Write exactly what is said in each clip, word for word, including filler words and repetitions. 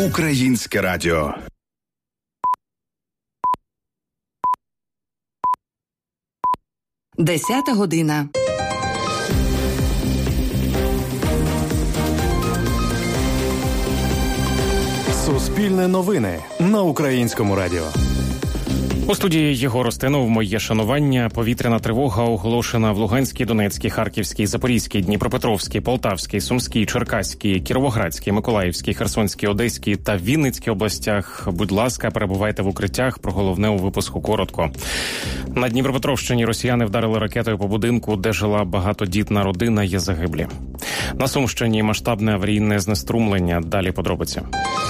Українське радіо. Десята година. Суспільне новини на Українському радіо. У студії Єгор Ростинов. Моє шанування. Повітряна тривога оголошена в Луганській, Донецькій, Харківській, Запорізькій, Дніпропетровській, Полтавській, Сумській, Черкаській, Кіровоградській, Миколаївській, Херсонській, Одеській та Вінницькій областях. Будь ласка, перебувайте в укриттях. Про головне у випуску коротко. На Дніпропетровщині росіяни вдарили ракетою по будинку, де жила багатодітна родина, є загиблі. На Сумщині масштабне аварійне знеструмлення. Далі подробиці.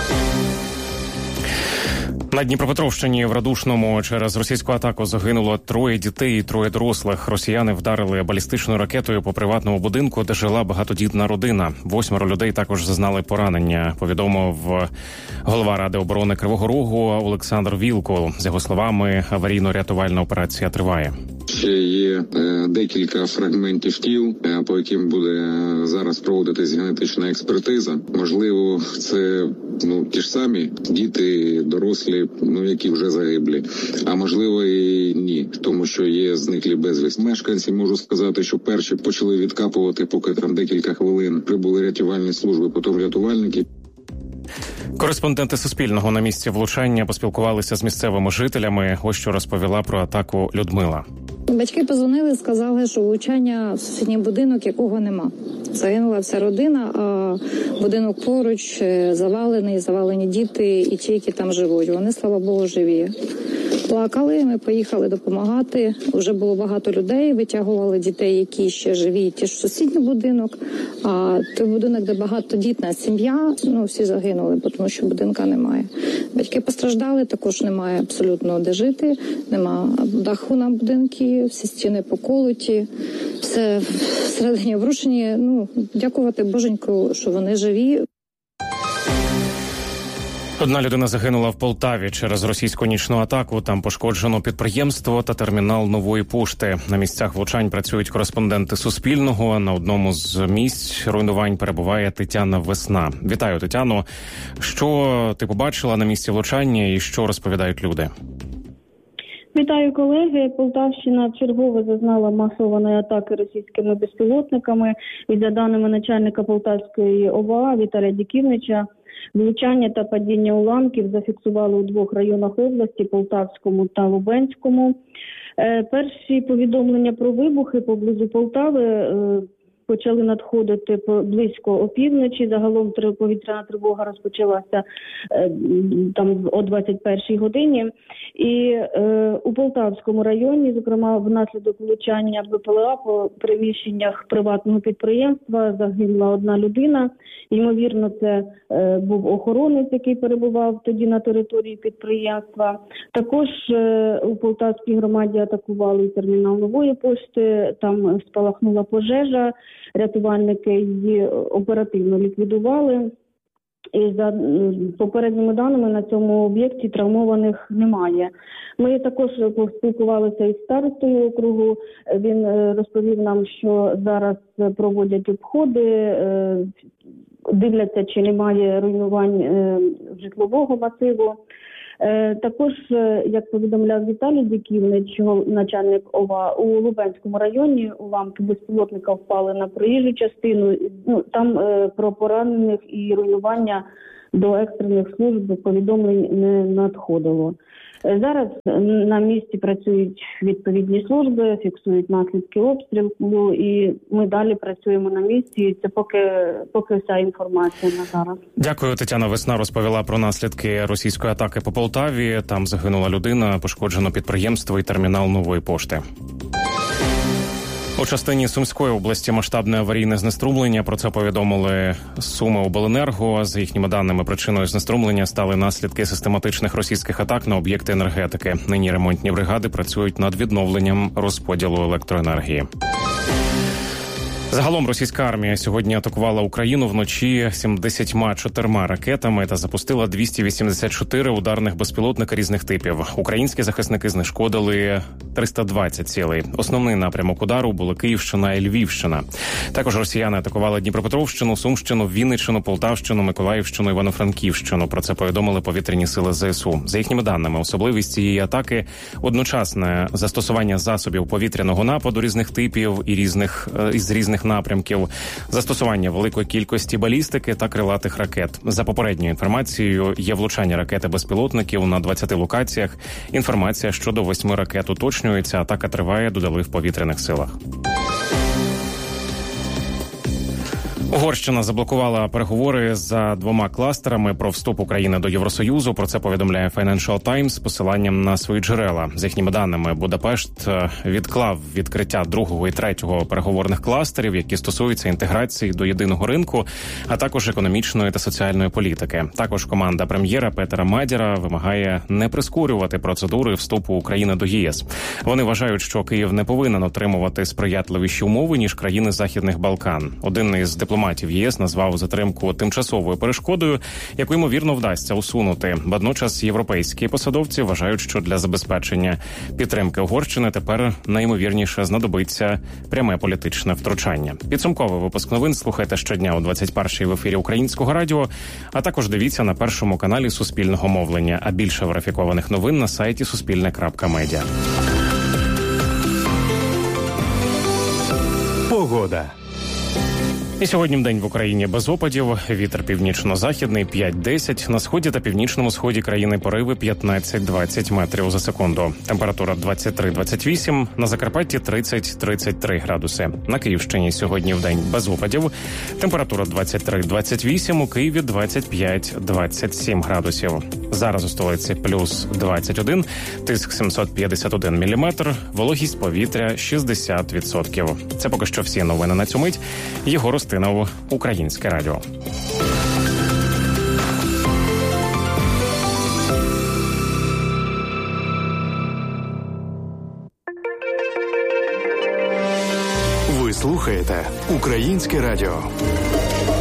На Дніпропетровщині в Радушному через російську атаку загинуло троє дітей і троє дорослих. Росіяни вдарили балістичною ракетою по приватному будинку, де жила багатодітна родина. Восьмеро людей також зазнали поранення, повідомив голова Ради оборони Кривого Рогу Олександр Вілкул. З його словами, аварійно-рятувальна операція триває. Ще є е, декілька фрагментів тіл, е, по яким буде зараз проводитись генетична експертиза. Можливо, це ну ті ж самі діти, дорослі, ну які вже загиблі. А можливо і ні, тому що є зниклі безвісти. Мешканці, можу сказати, що перші почали відкапувати, поки там декілька хвилин прибули рятувальні служби, потім рятувальники. Кореспонденти Суспільного на місці влучання поспілкувалися з місцевими жителями. Ось що розповіла про атаку Людмила. Батьки позвонили, сказали, що влучання в сусідній будинок, якого нема. Загинула вся родина, а будинок поруч завалений, завалені діти і ті, які там живуть. Вони, слава Богу, живі. Плакали, ми поїхали допомагати. Уже було багато людей, витягували дітей, які ще живі, ті ж в сусідній будинок. А той будинок, де багатодітна сім'я, ну всі загинули, тому що будинка немає. Батьки постраждали, також немає абсолютно де жити, нема даху на будинки, всі стіни поколоті, все всередині обрушені. Ну, дякувати Боженьку, що вони живі. Одна людина загинула в Полтаві через російську нічну атаку. Там пошкоджено підприємство та термінал Нової пошти. На місцях влучань працюють кореспонденти Суспільного. На одному з місць руйнувань перебуває Тетяна Весна. Вітаю, Тетяно. Що ти побачила на місці влучання і що розповідають люди? Вітаю, колеги. Полтавщина чергово зазнала масованої атаки російськими безпілотниками. І за даними начальника Полтавської О В А Віталія Діківнича, влучання та падіння уламків зафіксували у двох районах області – Полтавському та Лубенському. Перші повідомлення про вибухи поблизу Полтави почали надходити близько опівночі. Загалом повітряна тривога розпочалася там о двадцять першій годині. І е, у Полтавському районі, зокрема, внаслідок влучання Б П Л А по приміщеннях приватного підприємства загинула одна людина. Ймовірно, це е, був охоронець, який перебував тоді на території підприємства. Також е, у Полтавській громаді атакували термінал Нової пошти, там спалахнула пожежа. Рятувальники її оперативно ліквідували. І за попередніми даними на цьому об'єкті травмованих немає. Ми також поспілкувалися із старостою округу. Він розповів нам, що зараз проводять обходи, дивляться, чи немає руйнувань житлового масиву. Також, як повідомляв Віталій Діківнич, начальник О В А, у Лубенському районі уламки безпілотника впали на проїжджу частину. Ну, там е, про поранених і руйнування до екстрених служб повідомлень не надходило. Зараз на місці працюють відповідні служби, фіксують наслідки обстрілу, і ми далі працюємо на місці. Це поки, поки вся інформація на зараз. Дякую, Тетяна Весна розповіла про наслідки російської атаки по Полтаві. Там загинула людина, пошкоджено підприємство і термінал Нової пошти. У частині Сумської області масштабне аварійне знеструмлення. Про це повідомили Сумиобленерго. За їхніми даними, причиною знеструмлення стали наслідки систематичних російських атак на об'єкти енергетики. Нині ремонтні бригади працюють над відновленням розподілу електроенергії. Загалом російська армія сьогодні атакувала Україну вночі сімдесят чотири ракетами та запустила двісті вісімдесят чотири ударних безпілотника різних типів. Українські захисники знешкодили триста двадцять цілей. Основний напрямок удару були Київщина і Львівщина. Також росіяни атакували Дніпропетровщину, Сумщину, Вінниччину, Полтавщину, Миколаївщину, Івано-Франківщину. Про це повідомили повітряні сили ЗСУ. За їхніми даними, особливість цієї атаки – одночасне застосування засобів повітряного нападу різних типів і різних із різних напрямків, застосування великої кількості балістики та крилатих ракет. За попередньою інформацією, є влучання ракети безпілотників на двадцяти локаціях. Інформація щодо восьми ракет уточнюється, атака триває, додали в повітряних силах. Угорщина заблокувала переговори за двома кластерами про вступ України до Євросоюзу. Про це повідомляє Financial Times з посиланням на свої джерела. За їхніми даними, Будапешт відклав відкриття другого і третього переговорних кластерів, які стосуються інтеграції до єдиного ринку, а також економічної та соціальної політики. Також команда прем'єра Петера Мадяра вимагає не прискорювати процедури вступу України до ЄС. Вони вважають, що Київ не повинен отримувати сприятливіші умови, ніж країни Західних Балкан. Один із дипломатів Дипломатів ЄС назвав затримку тимчасовою перешкодою, яку, ймовірно, вдасться усунути. Водночас європейські посадовці вважають, що для забезпечення підтримки Угорщини тепер найімовірніше знадобиться пряме політичне втручання. Підсумковий випуск новин слухайте щодня о двадцять першій в ефірі Українського радіо, а також дивіться на першому каналі Суспільного мовлення, а більше верифікованих новин на сайті суспільне крапка медіа. Погода. І сьогодні вдень в Україні без опадів. Вітер північно-західний п'ять-десять. На сході та північному сході країни пориви п'ятнадцять-двадцять метрів за секунду. Температура двадцять три - двадцять вісім. На Закарпатті тридцять - тридцять три градуси. На Київщині сьогодні вдень без опадів. Температура двадцять три - двадцять вісім. У Києві двадцять п'ять - двадцять сім градусів. Зараз у столиці плюс двадцять один. Тиск сімсот п'ятдесят один міліметр. Вологість повітря шістдесят відсотків. Це поки що всі новини на цю мить. Єгор Ростинов, Українське радіо. Ви слухаєте Українське радіо.